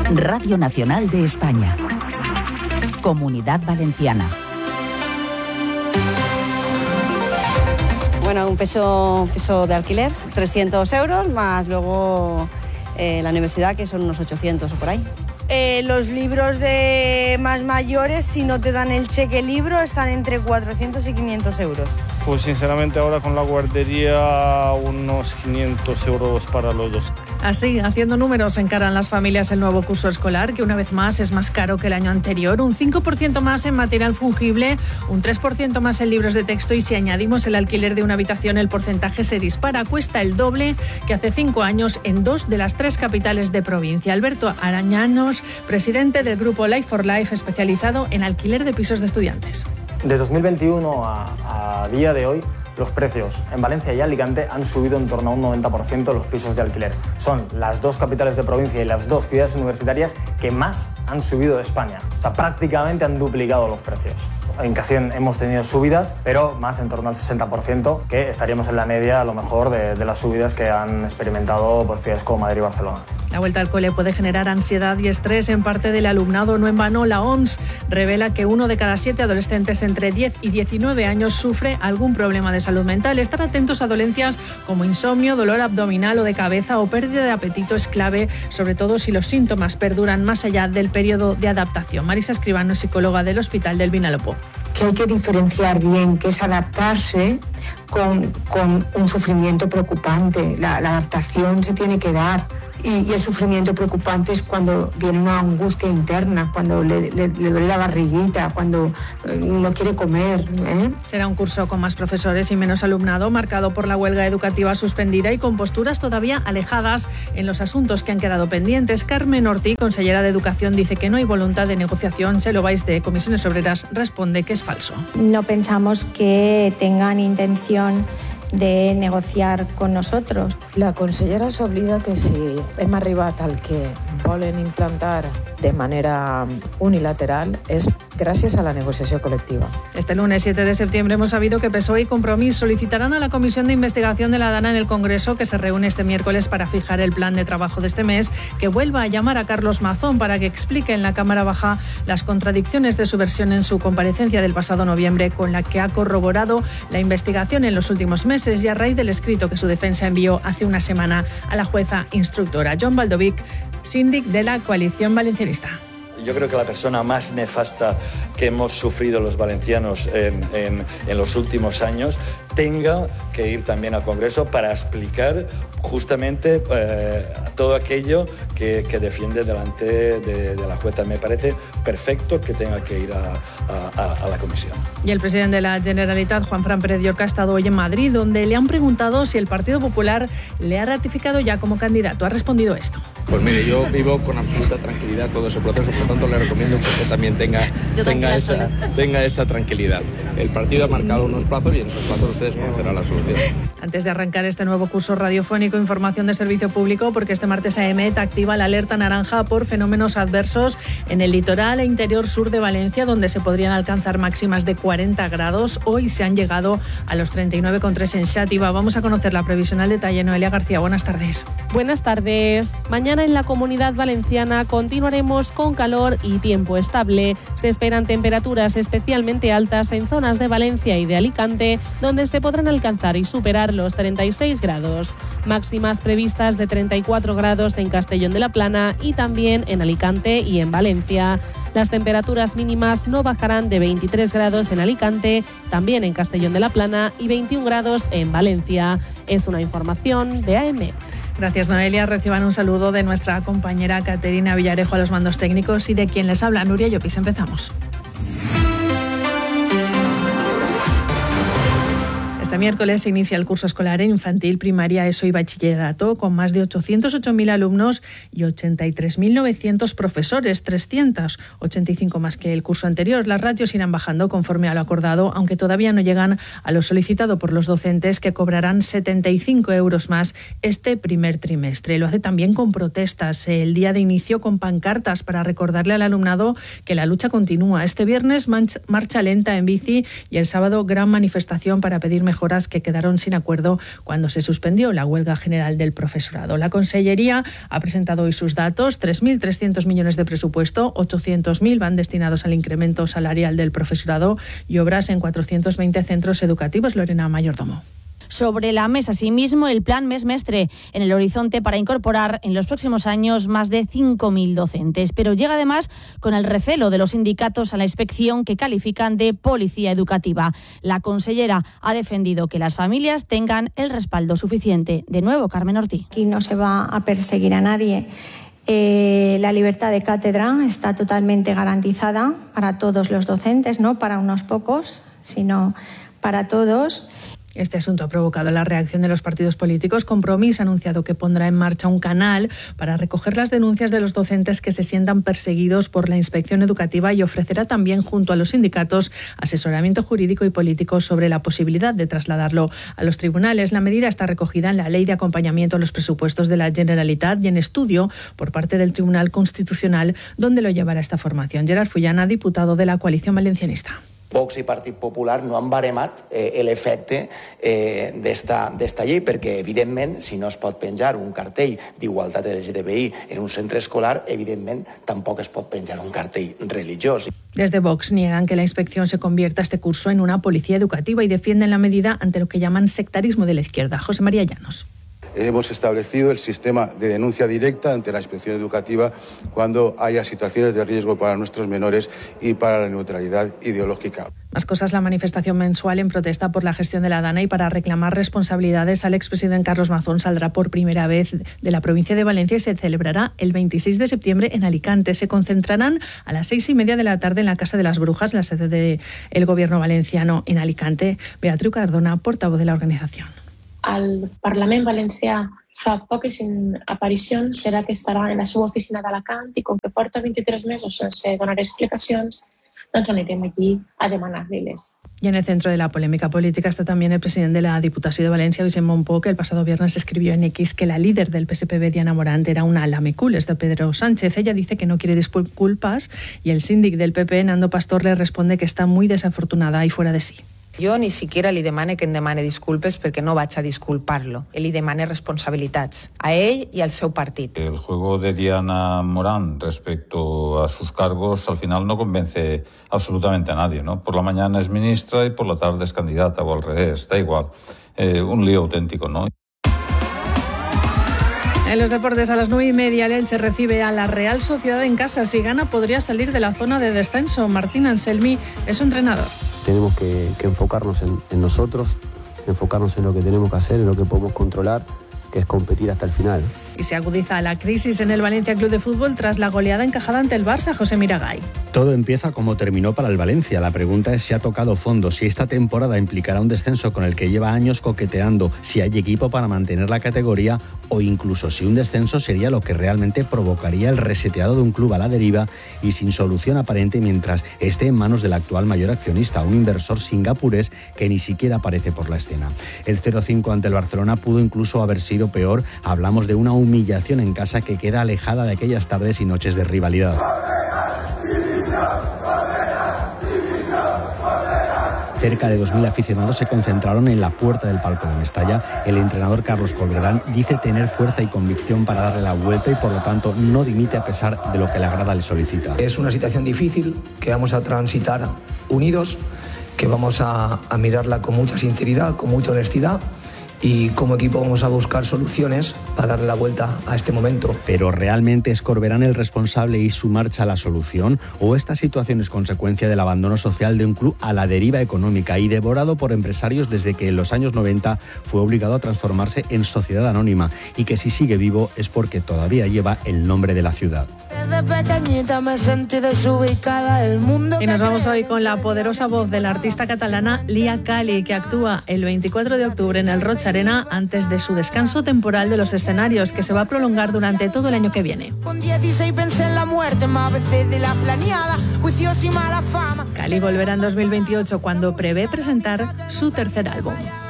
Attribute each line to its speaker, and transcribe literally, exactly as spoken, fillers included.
Speaker 1: Radio Nacional de España. Comunidad Valenciana.
Speaker 2: Bueno, un piso, piso de alquiler, trescientos euros, más luego eh, la universidad, que son unos ochocientos o por ahí.
Speaker 3: Eh, los libros de más mayores, si no te dan el cheque libro, están entre cuatrocientos y quinientos euros.
Speaker 4: Pues sinceramente ahora con la guardería unos quinientos euros para los dos.
Speaker 5: Así, haciendo números, encaran las familias el nuevo curso escolar, que una vez más es más caro que el año anterior, un cinco por ciento más en material fungible, un tres por ciento más en libros de texto, y si añadimos el alquiler de una habitación, el porcentaje se dispara, cuesta el doble que hace cinco años en dos de las tres capitales de provincia. Alberto Arañanos, presidente del grupo Life for Life, especializado en alquiler de pisos de estudiantes.
Speaker 6: De dos mil veintiuno a, a día de hoy, los precios en Valencia y Alicante han subido en torno a un noventa por ciento los pisos de alquiler. Son las dos capitales de provincia y las dos ciudades universitarias que más han subido de España. O sea, prácticamente han duplicado los precios. En Casión hemos tenido subidas, pero más en torno al sesenta por ciento, que estaríamos en la media, a lo mejor, de, de las subidas que han experimentado pues, ciudades como Madrid y Barcelona.
Speaker 5: La vuelta al cole puede generar ansiedad y estrés en parte del alumnado. No en vano, la O M S revela que uno de cada siete adolescentes entre diez y diecinueve años sufre algún problema de salud mental. Estar atentos a dolencias como insomnio, dolor abdominal o de cabeza o pérdida de apetito es clave, sobre todo si los síntomas perduran más allá del periodo de adaptación. Marisa Escribano, psicóloga del Hospital del Vinalopó.
Speaker 7: Que hay que diferenciar bien qué es adaptarse con, con un sufrimiento preocupante. La, la adaptación se tiene que dar. Y, y el sufrimiento preocupante es cuando viene una angustia interna, cuando le, le, le duele la barriguita, cuando eh, no quiere comer. ¿eh?
Speaker 5: Será un curso con más profesores y menos alumnado, marcado por la huelga educativa suspendida y con posturas todavía alejadas en los asuntos que han quedado pendientes. Carmen Ortiz, consellera de Educación, dice que no hay voluntad de negociación. Chelo Valls, de Comisiones Obreras, responde que es falso.
Speaker 8: No pensamos que tengan intención de negociar con nosotros.
Speaker 9: La consellera s'oblida que si hem arribat al que volen implantar de manera unilateral és gràcies a la negociació col·lectiva.
Speaker 5: Este lunes siete de septiembre hemos sabido que P S O E y Compromís solicitarán a la Comisión de Investigación de la Dana en el Congreso, que se reúne este miércoles para fijar el plan de trabajo de este mes, que vuelva a llamar a Carlos Mazón para que explique en la Cámara Baja las contradicciones de su versión en su comparecencia del pasado noviembre, con la que ha corroborado la investigación en los últimos meses y a raíz del escrito que su defensa envió hace una semana a la jueza instructora. John Baldovic, síndic de la coalición valencianista.
Speaker 10: Yo creo que la persona más nefasta que hemos sufrido los valencianos en, en, en los últimos años tenga que ir también al Congreso para explicar justamente eh, todo aquello que, que defiende delante de, de la jueza. Me parece perfecto que tenga que ir a, a, a la Comisión.
Speaker 5: Y el presidente de la Generalitat, Juanfran Pérez Llorca, ha estado hoy en Madrid, donde le han preguntado si el Partido Popular le ha ratificado ya como candidato. Ha respondido esto.
Speaker 11: Pues mire, yo vivo con absoluta tranquilidad todo ese proceso, por lo tanto le recomiendo que usted también tenga, tenga, esa, tenga esa tranquilidad. El partido ha marcado unos plazos y en esos plazos ustedes conocerán la solución.
Speaker 5: Antes de arrancar este nuevo curso radiofónico, información de servicio público, porque este martes A E M E T activa la alerta naranja por fenómenos adversos en el litoral e interior sur de Valencia, donde se podrían alcanzar máximas de cuarenta grados. Hoy se han llegado a los treinta y nueve coma tres en Xàtiva. Vamos a conocer la previsión al detalle. Noelia García, buenas tardes.
Speaker 12: Buenas tardes. Mañana en la Comunidad Valenciana continuaremos con calor y tiempo estable. Se esperan temperaturas especialmente altas en zonas de Valencia y de Alicante, donde se podrán alcanzar y superar los treinta y seis grados. Máximas previstas de treinta y cuatro grados en Castellón de la Plana y también en Alicante y en Valencia. Las temperaturas mínimas no bajarán de veintitrés grados en Alicante, también en Castellón de la Plana y veintiún grados en Valencia. Es una información de A E M E.
Speaker 5: Gracias, Noelia. Reciban un saludo de nuestra compañera Caterina Villarejo a los mandos técnicos y de quien les habla, Nuria Llopis. Empezamos. Este miércoles se inicia el curso escolar en infantil, primaria, ESO y bachillerato, con más de ochocientos ocho mil alumnos y ochenta y tres mil novecientos profesores, trescientos ochenta y cinco más que el curso anterior. Las ratios irán bajando conforme a lo acordado, aunque todavía no llegan a lo solicitado por los docentes, que cobrarán setenta y cinco euros más este primer trimestre. Lo hace también con protestas. El día de inicio con pancartas para recordarle al alumnado que la lucha continúa. Este viernes marcha lenta en bici y el sábado gran manifestación para pedir mejor mejoras que quedaron sin acuerdo cuando se suspendió la huelga general del profesorado. La Consellería ha presentado hoy sus datos: tres mil trescientos millones de presupuesto, ochocientos mil van destinados al incremento salarial del profesorado y obras en cuatrocientos veinte centros educativos. Lorena Mayordomo.
Speaker 13: Sobre la mesa, asimismo, el plan Mesmestre, en el horizonte para incorporar en los próximos años más de cinco mil docentes. Pero llega además con el recelo de los sindicatos a la inspección, que califican de policía educativa. La consellera ha defendido que las familias tengan el respaldo suficiente. De nuevo, Carmen Ortiz.
Speaker 8: Aquí no se va a perseguir a nadie. Eh, la libertad de cátedra está totalmente garantizada para todos los docentes, no para unos pocos, sino para todos.
Speaker 5: Este asunto ha provocado la reacción de los partidos políticos. Compromís ha anunciado que pondrá en marcha un canal para recoger las denuncias de los docentes que se sientan perseguidos por la inspección educativa y ofrecerá también, junto a los sindicatos, asesoramiento jurídico y político sobre la posibilidad de trasladarlo a los tribunales. La medida está recogida en la Ley de Acompañamiento a los Presupuestos de la Generalitat y en estudio por parte del Tribunal Constitucional, donde lo llevará esta formación. Gerard Fullana, diputado de la coalición valencianista.
Speaker 14: Vox i Partit Popular no han baremat eh, l'efecte eh, d'esta llei, perquè, evidentment, si no es pot penjar un cartell d'igualtat L G T B I en un centre escolar, evidentment, tampoc es pot penjar un cartell religiós.
Speaker 5: Desde Vox niegan que la inspección se convierta este curso en una policía educativa y defienden la medida ante lo que llaman sectarismo de la izquierda. José María Llanos.
Speaker 15: Hemos establecido el sistema de denuncia directa ante la inspección educativa cuando haya situaciones de riesgo para nuestros menores y para la neutralidad ideológica.
Speaker 5: Más cosas: la manifestación mensual en protesta por la gestión de la DANA y para reclamar responsabilidades al expresidente Carlos Mazón saldrá por primera vez de la provincia de Valencia y se celebrará el veintiséis de septiembre en Alicante. Se concentrarán a las seis y media de la tarde en la Casa de las Brujas, la sede del Gobierno valenciano en Alicante. Beatriu Cardona, portavoz de la organización.
Speaker 16: Al Parlament valencià fa poques aparicions, serà que estarà en la seva oficina d'Alacant i com que porta veintitrés mesos sense donar explicacions, doncs anirem allí a demanar-li-les.
Speaker 5: Y en el centro de la polémica política está también el presidente de la Diputación de Valencia, Vicent Montpó, que el pasado viernes escribió en X que la líder del P S P B, Diana Morant, era una lamecules de Pedro Sánchez. Ella dice que no quiere disculpas y el síndic del P P, Nando Pastor, le responde que está muy desafortunada y fuera de sí.
Speaker 17: Jo ni siquiera li demane que em demane disculpes perquè no vaig a disculpar-lo. Li demane responsabilitats a ell i al seu partit.
Speaker 18: El juego de Diana Morant respecto a sus cargos al final no convence absolutamente a nadie, ¿no? Por la mañana es ministra y por la tarde es candidata o al revés, da igual. Eh, un lío auténtico, ¿no?
Speaker 5: En los deportes, a las nueve y media, el Elche recibe a la Real Sociedad en casa. Si gana, podría salir de la zona de descenso. Martín Anselmi es su entrenador.
Speaker 19: Tenemos que, que enfocarnos en, en nosotros, enfocarnos en lo que tenemos que hacer, en lo que podemos controlar, que es competir hasta el final.
Speaker 5: Y se agudiza la crisis en el Valencia Club de Fútbol tras la goleada encajada ante el Barça. José Miragay.
Speaker 20: Todo empieza como terminó para el Valencia. La pregunta es si ha tocado fondo, si esta temporada implicará un descenso con el que lleva años coqueteando, si hay equipo para mantener la categoría o incluso si un descenso sería lo que realmente provocaría el reseteado de un club a la deriva y sin solución aparente mientras esté en manos del actual mayor accionista, un inversor singapurés que ni siquiera aparece por la escena. El cero cinco ante el Barcelona pudo incluso haber sido peor. Hablamos de una humillación en casa que queda alejada de aquellas tardes y noches de rivalidad. Cerca de dos mil aficionados se concentraron en la puerta del palco de Mestalla. El entrenador Carlos Colbrelán dice tener fuerza y convicción para darle la vuelta y por lo tanto no dimite a pesar de lo que la grada le solicita.
Speaker 21: Es una situación difícil que vamos a transitar unidos, que vamos a, a mirarla con mucha sinceridad, con mucha honestidad. Y como equipo vamos a buscar soluciones para darle la vuelta a este momento.
Speaker 20: ¿Pero realmente es Corberán el responsable y su marcha la solución? ¿O esta situación es consecuencia del abandono social de un club a la deriva económica y devorado por empresarios desde que en los años noventa fue obligado a transformarse en sociedad anónima y que si sigue vivo es porque todavía lleva el nombre de la ciudad?
Speaker 5: Y nos vamos hoy con la poderosa voz de la artista catalana Lia Cali, que actúa el veinticuatro de octubre en el Roig Arena antes de su descanso temporal de los escenarios, que se va a prolongar durante todo el año que viene. Cali volverá en dos mil veintiocho cuando prevé presentar su tercer álbum.